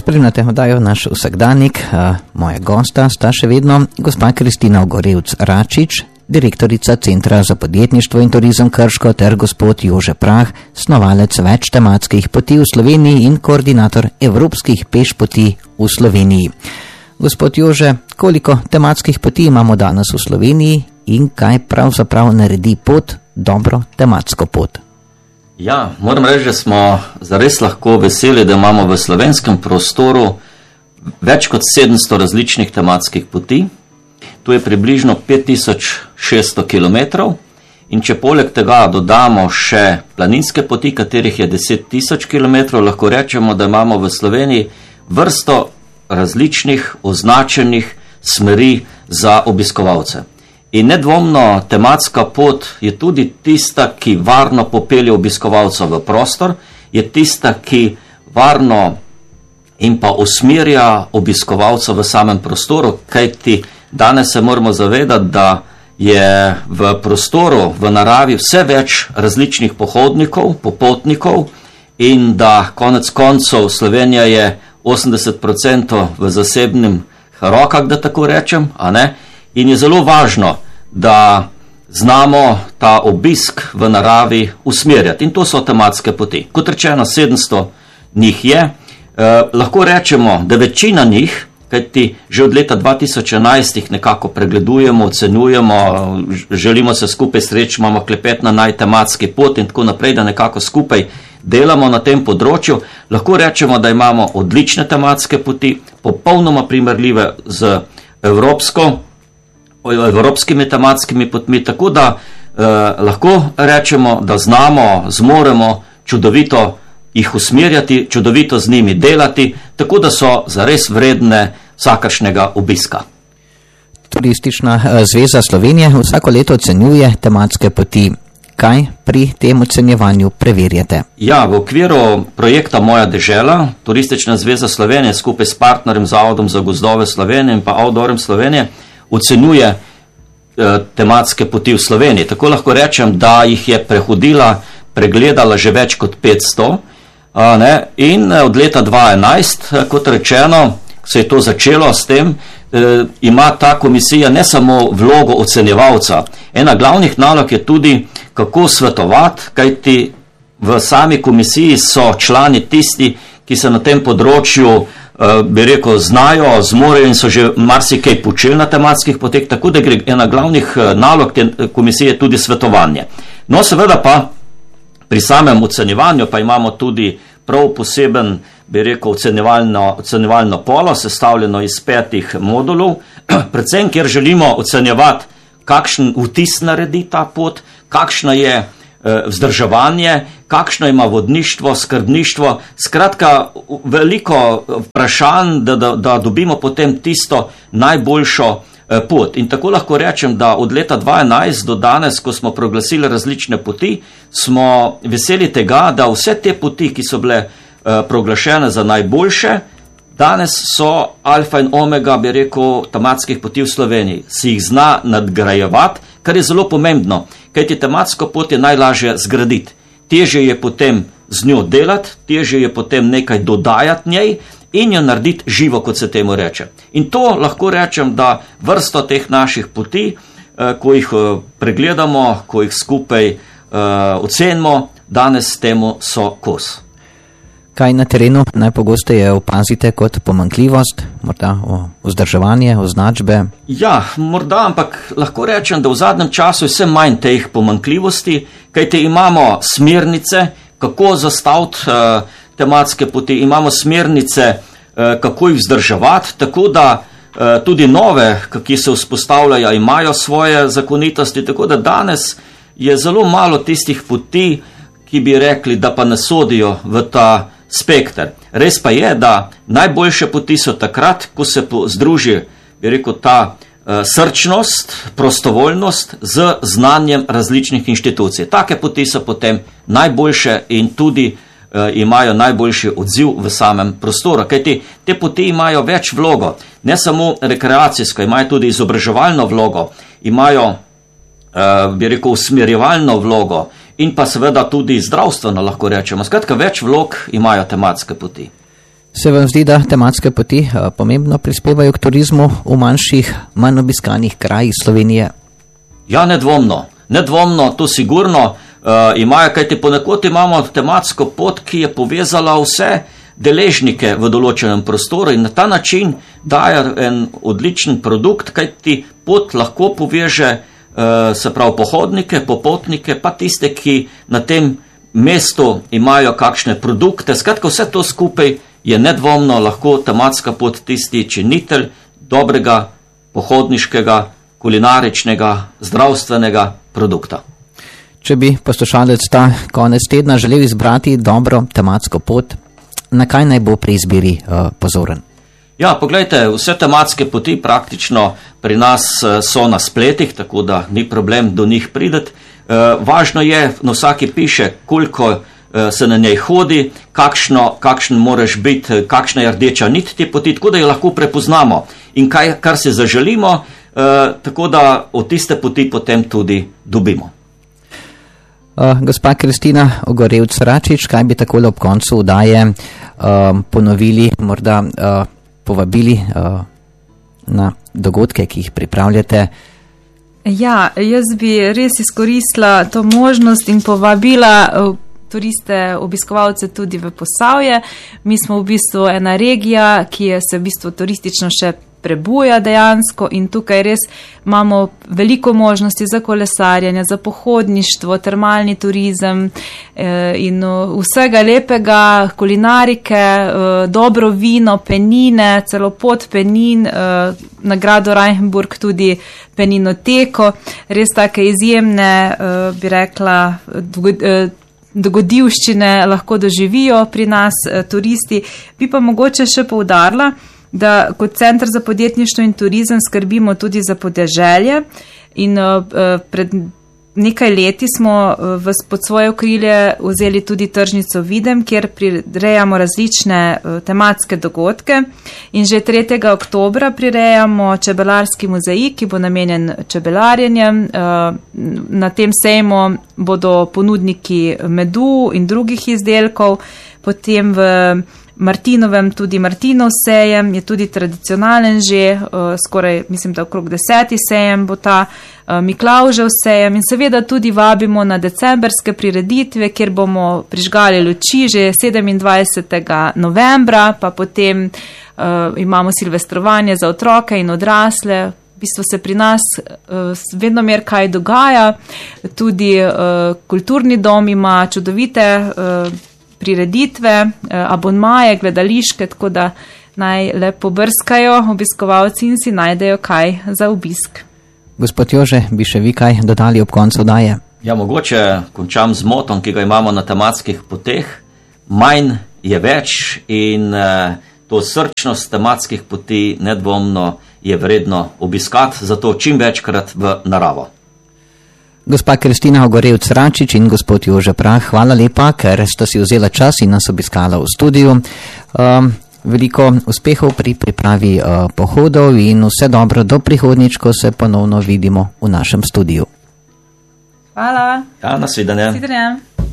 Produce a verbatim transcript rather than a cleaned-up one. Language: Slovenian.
Spremljate oddajo Naš vsakdanjik. Moja gosta sta še vedno gospa Kristina Ogorevc-Račič, direktorica Centra za podjetništvo in turizem Krško, ter gospod Jože Prah, snovalec več tematskih poti v Sloveniji in koordinator evropskih pešpoti v Sloveniji. Gospod Jože, koliko tematskih poti imamo danes v Sloveniji in kaj pravzaprav naredi pot dobro tematsko pot? Ja, moram reči, da smo zares lahko veseli, da imamo v slovenskem prostoru več kot sedemsto različnih tematskih poti. To je približno pet tisoč šeststo kilometrov in če poleg tega dodamo še planinske poti, katerih je deset tisoč kilometrov, lahko rečemo, da imamo v Sloveniji vrsto različnih označenih smeri za obiskovalce. In nedvomno tematska pot je tudi tista, ki varno popelje obiskovalca v prostor, je tista, ki varno in pa usmerja obiskovalca v samem prostoru, kajti danes se moramo zavedati, da je v prostoru, v naravi vse več različnih pohodnikov, popotnikov in da konec koncev Slovenija je osemdeset procentov v zasebnim rokah, da tako rečem, a ne? In je zelo važno, da znamo ta obisk v naravi usmerjati. In to so tematske poti. Kot rečeno, sedemsto njih je. Eh, lahko rečemo, da večina njih, kajti že od leta dva tisoč enajst jih nekako pregledujemo, ocenjujemo, želimo se skupaj sreči, imamo klepet na najtematski pot in tako naprej, da nekako skupaj delamo na tem področju. Lahko rečemo, da imamo odlične tematske poti, popolnoma primerljive z evropsko, evropskimi tematskimi potmi, tako da eh, lahko rečemo, da znamo, zmoremo čudovito jih usmerjati, čudovito z njimi delati, tako da so zares vredne vsakršnega obiska. Turistična zveza Slovenije vsako leto ocenjuje tematske poti. Kaj pri tem ocenjevanju preverjate? Ja, v okviru projekta Moja dežela, Turistična zveza Slovenije skupaj s partnerjem Zavodom za gozdove Slovenije in pa Outdoorjem Slovenije ocenjuje eh, tematske poti v Sloveniji. Tako lahko rečem, da jih je prehodila, pregledala že več kot petsto. A, ne? In od leta dva tisoč enajst, kot rečeno, se je to začelo s tem, eh, ima ta komisija ne samo vlogo ocenjevalca. Ena glavnih nalog je tudi, kako svetovati, kajti v sami komisiji so člani tisti, ki se na tem področju bi rekel, znajo, zmorejo in so že marsikaj počeli na tematskih poteh, tako da gre ena glavnih nalog te komisije tudi svetovanje. No, seveda pa pri samem ocenjevanju pa imamo tudi prav poseben, bi rekel, ocenjevalno, ocenjevalno polo, sestavljeno iz petih modulov, predvsem, kjer želimo ocenjevati, kakšen vtis naredi ta pot, kakšna je vzdrževanje, kakšno ima vodništvo, skrbništvo, skratka veliko vprašanj, da, da, da dobimo potem tisto najboljšo pot. In tako lahko rečem, da od leta dva tisoč enajst do danes, ko smo proglasili različne poti, smo veseli tega, da vse te poti, ki so bile proglašene za najboljše, danes so alfa in omega, bi rekel, tematskih poti v Sloveniji. Si jih zna nadgrajevati, kar je zelo pomembno, kajti tematsko pot je najlažje zgraditi. Težje je potem z njo delati, težje je potem nekaj dodajati njej in jo narediti živo, kot se temu reče. In to lahko rečem, da vrsto teh naših poti, ko jih pregledamo, ko jih skupaj ocenimo, danes temu so kos. Kaj na terenu najpogosteje opazite kot pomanjkljivost, morda vzdrževanje, označbe? Ja, morda, ampak lahko rečem, da v zadnjem času je vse manj teh pomanjkljivosti, kajte imamo smernice, kako zastaviti uh, tematske poti, imamo smernice, uh, kako jih vzdrževati, tako da uh, tudi nove, ki se vzpostavljajo, imajo svoje zakonitosti, tako da danes je zelo malo tistih poti, ki bi rekli, da pa ne sodijo v ta spekter. Res pa je, da najboljše poti so takrat, ko se združi, bi rekel, ta uh, srčnost, prostovoljnost z znanjem različnih inštitucij. Take poti so potem najboljše in tudi uh, imajo najboljši odziv v samem prostoru. Kajti te poti imajo več vlogo, ne samo rekreacijsko, imajo tudi izobraževalno vlogo, imajo, uh, bi rekel, usmerjevalno vlogo, in pa seveda tudi zdravstveno, lahko rečemo. Skratka, več vlog imajo tematske poti. Se vam zdi, da tematske poti uh, pomembno prispevajo k turizmu v manjših, manj obiskanih krajih Slovenije? Ja, nedvomno. Nedvomno, to sigurno uh, imajo, kajti ponekod imamo tematsko pot, ki je povezala vse deležnike v določenem prostoru in na ta način daje en odličen produkt, kajti pot lahko poveže uh, se pravi pohodnike, popotnike, pa tiste, ki na tem mestu imajo kakšne produkte. Skratka, vse to skupaj je nedvomno lahko tematska pot tisti činitelj dobrega pohodniškega, kulinaričnega, zdravstvenega produkta. Če bi poslušalec ta konec tedna želel izbrati dobro tematsko pot, na kaj naj bo pri izbiri uh, pozoren? Ja, poglejte, vse tematske poti praktično pri nas uh, so na spletih, tako da ni problem do njih prideti. Uh, važno je, na vsaki piše, koliko uh, se na njej hodi, kakšno, kakšen moraš biti, kakšna je rdeča nit te poti, tako da jo lahko prepoznamo in kaj, kar se zaželimo, uh, tako da od tiste poti potem tudi dobimo. Uh, gospa Kristina Ogorevc Račič, kaj bi takole ob koncu vdaje uh, ponovili, morda uh, povabili uh, na dogodke, ki jih pripravljate? Ja, jaz bi res izkoristila to možnost in povabila uh, turiste, obiskovalce tudi v Posavje. Mi smo v bistvu ena regija, ki je se v bistvu turistično še prebuja dejansko in tukaj res imamo veliko možnosti za kolesarjenje, za pohodništvo, termalni turizem eh, in vsega lepega, kulinarike, eh, dobro vino, penine, celo pod penin, eh, na gradu Reichenburg tudi peninoteko, res take izjemne, eh, bi rekla, dogod, eh, dogodivščine lahko doživijo pri nas eh, turisti. Bi pa mogoče še poudarila, da kot Center za podjetništvo in turizem skrbimo tudi za podeželje in uh, pred nekaj leti smo uh, v, pod svoje okrilje vzeli tudi tržnico Videm, kjer prirejamo različne uh, tematske dogodke in že tretjega oktobra prirejamo čebelarski muzej, ki bo namenjen čebelarjenjem. Uh, na tem sejmu bodo ponudniki medu in drugih izdelkov, potem v Martinovem tudi Martinov sejem, je tudi tradicionalen že, uh, skoraj mislim, da okrog deseti sejem bo ta uh, Miklavžev sejem in seveda tudi vabimo na decemberske prireditve, kjer bomo prižgali luči že sedemindvajsetega novembra, pa potem uh, imamo silvestrovanje za otroke in odrasle. V bistvu se pri nas uh, vedno mer kaj dogaja, tudi uh, kulturni dom ima čudovite uh, prireditve, abonmaje, gledališke, tako da naj le pobrskajo obiskovalci in si najdejo kaj za obisk. Gospod Jože, bi še vi kaj dodali ob koncu daje? Ja, mogoče končam z motom, ki ga imamo na tematskih poteh. Manj je več in eh, to srčnost tematskih poti nedvomno je vredno obiskati, zato čim večkrat v naravo. Gospa Kristina Ogorevc Račič in gospod Jože Prah, hvala lepa, ker ste si vzela čas in nas obiskala v studiu. Um, veliko uspehov pri pripravi uh, pohodov in vse dobro do prihodnjič, ko se ponovno vidimo v našem studiu. Hvala. Ja, nasvidenje. Nasvidenje.